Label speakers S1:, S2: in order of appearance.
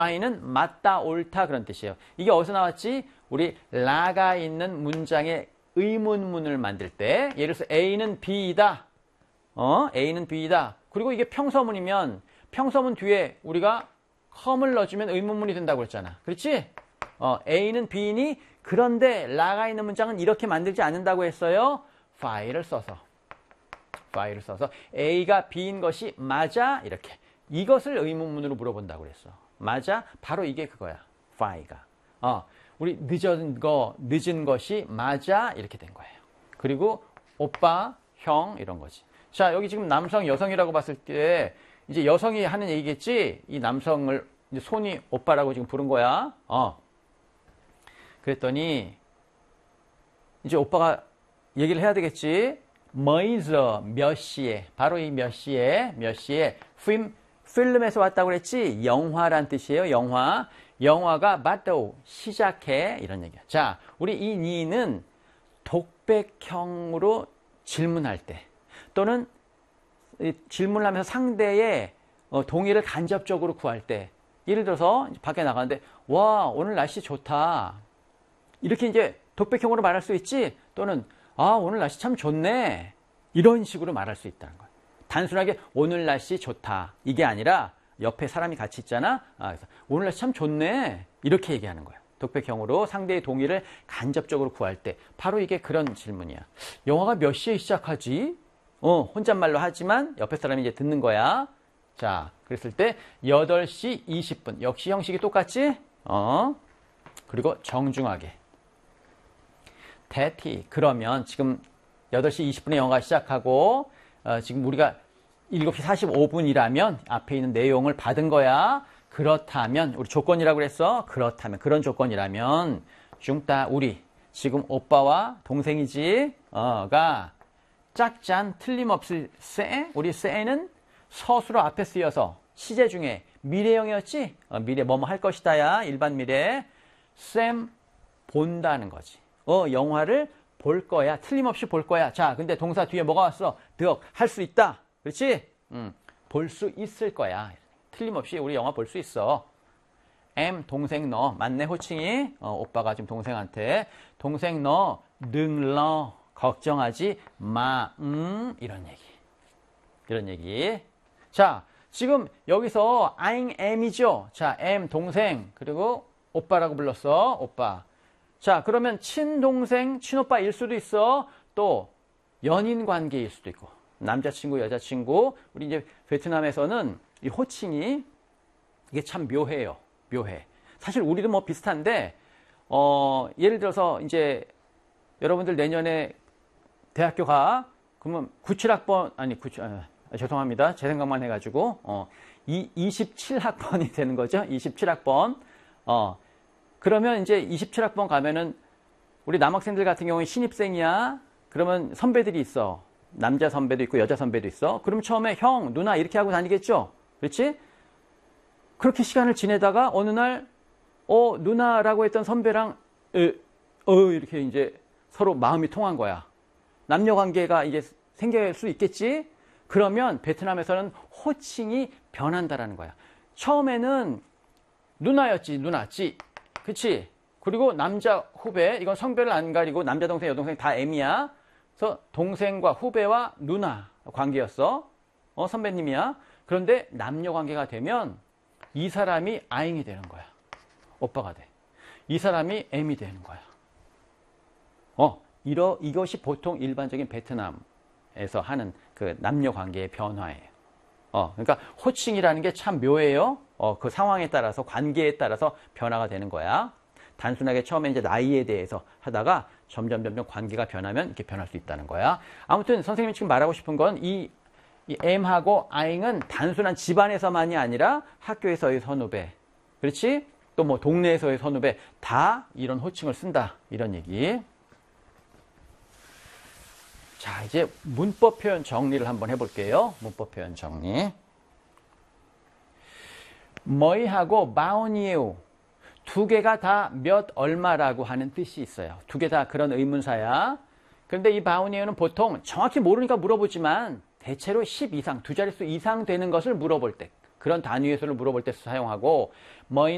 S1: Y는 맞다, 옳다 그런 뜻이에요. 이게 어디서 나왔지? 우리 라가 있는 문장에 의문문을 만들 때 예를 들어서 A는 B이다. A는 B이다. 그리고 이게 평서문이면 평서문 뒤에 우리가 컴을 넣어주면 의문문이 된다고 했잖아. 그렇지? A는 B니 그런데 라가 있는 문장은 이렇게 만들지 않는다고 했어요. file을 써서 A가 B인 것이 맞아? 이렇게. 이것을 의문문으로 물어본다고 그랬어. 맞아? 바로 이게 그거야. file가. 우리 늦은 것이 맞아? 이렇게 된 거예요. 그리고 오빠, 형 이런 거지. 자, 여기 지금 남성, 여성이라고 봤을 때 이제 여성이 하는 얘기겠지? 이 남성을 이제 손이 오빠라고 지금 부른 거야. 그랬더니 이제 오빠가 얘기를 해야 되겠지? 뭐이저 몇 시에 바로 이 몇 시에 필름에서 왔다고 그랬지? 영화란 뜻이에요. 영화가 bắt đầu 시작해 이런 얘기야. 자, 우리 이 니는 독백형으로 질문할 때 또는 질문을 하면서 상대의 동의를 간접적으로 구할 때 예를 들어서 밖에 나가는데 와 오늘 날씨 좋다 이렇게 이제 독백형으로 말할 수 있지. 또는 오늘 날씨 참 좋네 이런 식으로 말할 수 있다는 거야. 단순하게 오늘 날씨 좋다 이게 아니라 옆에 사람이 같이 있잖아. 그래서 오늘 날씨 참 좋네 이렇게 얘기하는 거야. 독백형으로 상대의 동의를 간접적으로 구할 때 바로 이게 그런 질문이야. 영화가 몇 시에 시작하지? 혼잣말로 하지만 옆에 사람이 이제 듣는 거야. 자, 그랬을 때 8시 20분 역시 형식이 똑같지? 그리고 정중하게 대티. 그러면 지금 8시 20분에 영화가 시작하고 지금 우리가 7시 45분이라면 앞에 있는 내용을 받은 거야. 그렇다면 우리 조건이라고 그랬어. 그렇다면 그런 조건이라면 중따 우리 지금 오빠와 동생이지 가 짝짠 틀림없이 우리 쎄는 서술어 앞에 쓰여서 시제 중에 미래형이었지. 미래 뭐뭐 할 것이다야. 일반 미래. 쌤 본다는 거지. 영화를 볼 거야. 틀림없이 볼 거야. 자, 근데 동사 뒤에 뭐가 왔어? 할 수 있다. 그렇지? 볼 수 있을 거야. 틀림없이 우리 영화 볼 수 있어. 동생 너. 맞네, 호칭이. 오빠가 지금 동생한테. 동생 너, 능러. 걱정하지 마. 이런 얘기. 자, 지금 여기서 I'm, am이죠. 자, am, 동생. 그리고 오빠라고 불렀어. 오빠. 자, 그러면 친동생, 친오빠일 수도 있어. 또 연인 관계일 수도 있고. 남자친구, 여자친구. 우리 이제 베트남에서는 이 호칭이 이게 참 묘해요. 묘해. 사실 우리도 뭐 비슷한데 예를 들어서 이제 여러분들 내년에 대학교 가. 그러면 97학번 죄송합니다. 제 생각만 해가지고 27학번이 되는 거죠. 27학번. 그러면 이제 27학번 가면은 우리 남학생들 같은 경우는 신입생이야. 그러면 선배들이 있어. 남자 선배도 있고 여자 선배도 있어. 그럼 처음에 형, 누나 이렇게 하고 다니겠죠? 그렇지? 그렇게 시간을 지내다가 어느 날 누나라고 했던 선배랑 이렇게 이제 서로 마음이 통한 거야. 남녀 관계가 이게 생길 수 있겠지? 그러면 베트남에서는 호칭이 변한다라는 거야. 처음에는 누나였지, 누나지. 그치? 그리고 남자 후배, 이건 성별을 안 가리고 남자 동생, 여동생 다 M이야. 그래서 동생과 후배와 누나 관계였어. 선배님이야. 그런데 남녀 관계가 되면 이 사람이 아잉이 되는 거야. 오빠가 돼. 이 사람이 M이 되는 거야. 이것이 보통 일반적인 베트남에서 하는 그 남녀 관계의 변화예요. 그러니까 호칭이라는 게 참 묘해요. 그 상황에 따라서, 관계에 따라서 변화가 되는 거야. 단순하게 처음에 이제 나이에 대해서 하다가 점점 관계가 변하면 이렇게 변할 수 있다는 거야. 아무튼 선생님이 지금 말하고 싶은 건 이 M하고 I는 단순한 집안에서만이 아니라 학교에서의 선후배, 그렇지? 또 뭐 동네에서의 선후배 다 이런 호칭을 쓴다. 이런 얘기. 자, 이제 문법 표현 정리를 한번 해볼게요. 문법 표현 정리. 뭐이하고 바오니에우 두 개가 다 몇 얼마라고 하는 뜻이 있어요. 두 개 다 그런 의문사야. 그런데 이 바오니에우는 보통 정확히 모르니까 물어보지만 대체로 10 이상, 두 자릿수 이상 되는 것을 물어볼 때, 그런 단위에서를 물어볼 때 사용하고, 뭐이